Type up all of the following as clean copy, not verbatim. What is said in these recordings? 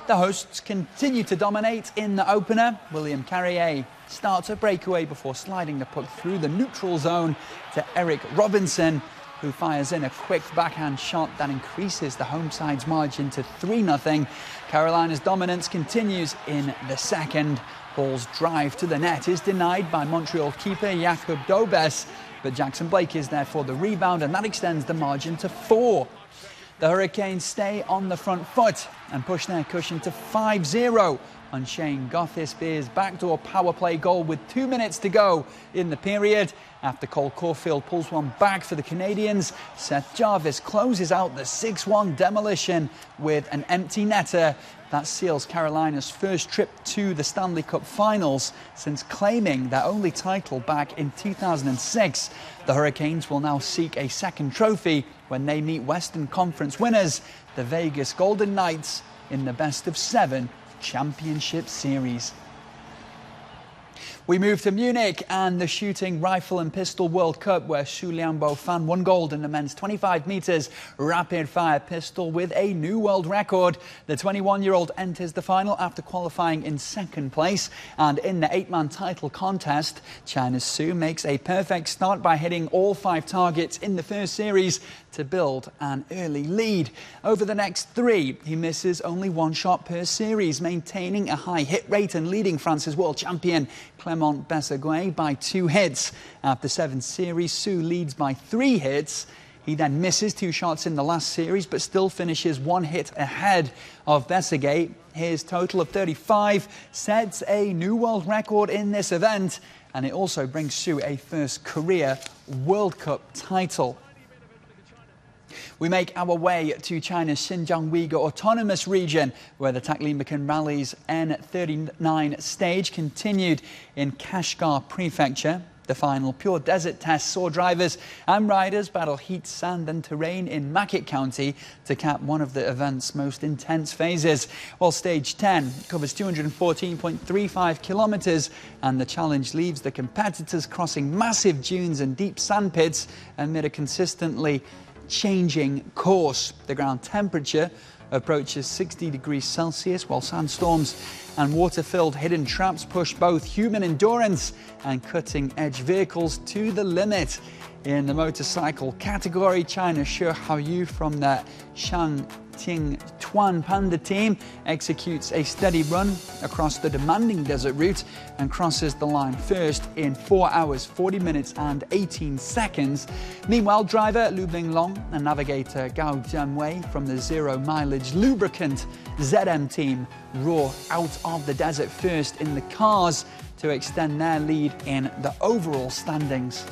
The hosts continue to dominate in the opener. William Carrier starts a breakaway before sliding the puck through the neutral zone to Eric Robinson, who fires in a quick backhand shot that increases the home side's margin to 3-0. Carolina's dominance continues in the second. Hall's drive to the net is denied by Montreal keeper Jakub Dobes, but Jackson Blake is there for the rebound, and that extends the margin to 4. The Hurricanes stay on the front foot and push their cushion to 5-0 on Shane Gothisbee's backdoor power play goal with 2 minutes to go in the period. After Cole Caulfield pulls one back for the Canadians, Seth Jarvis closes out the 6-1 demolition with an empty netter. That seals Carolina's first trip to the Stanley Cup Finals since claiming their only title back in 2006. The Hurricanes will now seek a second trophy when they meet Western Conference winners, the Vegas Golden Knights, in the best-of-7 championship series. We move to Munich and the Shooting Rifle and Pistol World Cup, where Xu Lianbo Fan won gold in the men's 25 metres rapid-fire pistol with a new world record. The 21-year-old enters the final after qualifying in second place. And in the 8-man title contest, China's Xu makes a perfect start by hitting all 5 targets in the first series to build an early lead. Over the next 3, he misses only 1 shot per series, maintaining a high hit rate and leading France's world champion Clément Bessèguet by 2 hits. After 7 series, Xu leads by 3 hits. He then misses 2 shots in the last series, but still finishes 1 hit ahead of Bessèguet. His total of 35 sets a new world record in this event, and it also brings Xu a first career World Cup title. We make our way to China's Xinjiang Uyghur Autonomous Region, where the Taklamakan Rally's N39 stage continued in Kashgar Prefecture. The final pure desert test saw drivers and riders battle heat, sand and terrain in Makit County to cap one of the event's most intense phases. While stage 10 covers 214.35 kilometres, and the challenge leaves the competitors crossing massive dunes and deep sand pits amid a consistently changing course. The ground temperature approaches 60 degrees Celsius, while sandstorms and water-filled hidden traps push both human endurance and cutting-edge vehicles to the limit. In the motorcycle category, China's Shi Haoyu from the Shangting Tuan Panda team executes a steady run across the demanding desert route and crosses the line first in 4 hours, 40 minutes and 18 seconds. Meanwhile, driver Lu Binglong and navigator Gao Jianwei from the zero-mileage lubricant ZM team roar out of the desert first in the cars to extend their lead in the overall standings.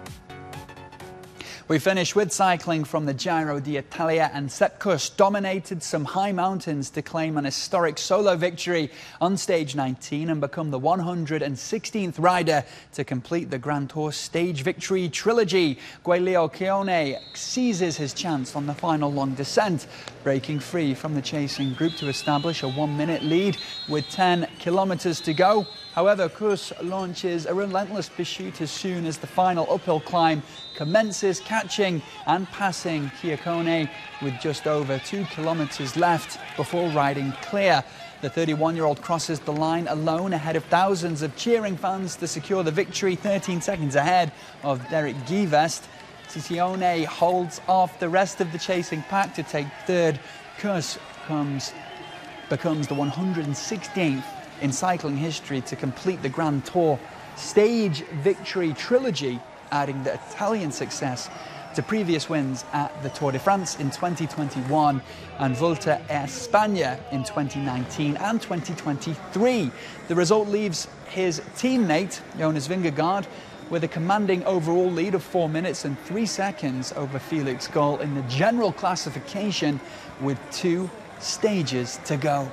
We finish with cycling from the Giro d'Italia, and Sepp Kuss dominated some high mountains to claim an historic solo victory on stage 19 and become the 116th rider to complete the Grand Tour stage victory trilogy. Giulio Ciccone seizes his chance on the final long descent, breaking free from the chasing group to establish a 1-minute lead with 10 kilometres to go. However, Kuss launches a relentless pursuit as soon as the final uphill climb commences, catching and passing Ciccone with just over 2 kilometres left before riding clear. The 31-year-old crosses the line alone ahead of thousands of cheering fans to secure the victory, 13 seconds ahead of Derek Gyvest. Ciccone holds off the rest of the chasing pack to take third. Kuss becomes the 116th in cycling history to complete the Grand Tour stage victory trilogy, adding the Italian success to previous wins at the Tour de France in 2021 and Volta a España in 2019 and 2023. The result leaves his teammate, Jonas Vingegaard, with a commanding overall lead of 4 minutes and 3 seconds over Felix Gall in the general classification with 2 stages to go.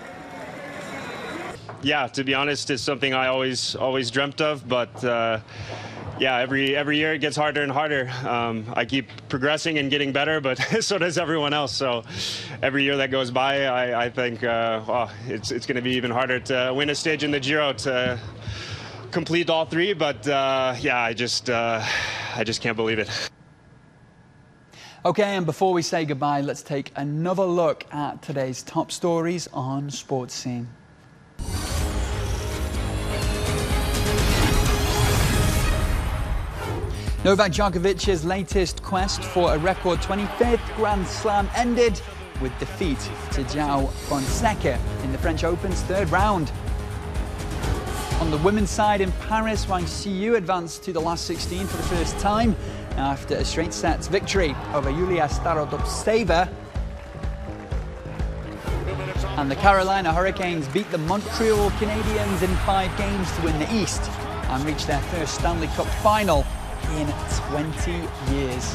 Yeah, to be honest, it's something I always dreamt of, but yeah, every year it gets harder and harder. I keep progressing and getting better, but so does everyone else. So every year that goes by, I think it's going to be even harder to win a stage in the Giro to complete all 3. But yeah, I just can't believe it. Okay, and before we say goodbye, let's take another look at today's top stories on Sports Scene. Novak Djokovic's latest quest for a record 25th Grand Slam ended with defeat to João Fonseca in the French Open's third round. On the women's side in Paris, Wang Xiyu advanced to the last 16 for the first time after a straight sets victory over Yulia Starodubtseva. And the Carolina Hurricanes beat the Montreal Canadiens in 5 games to win the East and reach their first Stanley Cup final in 20 years.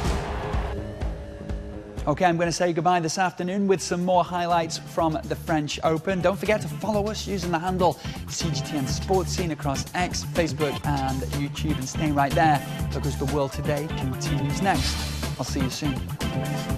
Okay, I'm going to say goodbye this afternoon with some more highlights from the French Open. Don't forget to follow us using the handle CGTN Sports Scene across X, Facebook and YouTube, and stay right there because the world today continues next. I'll see you soon.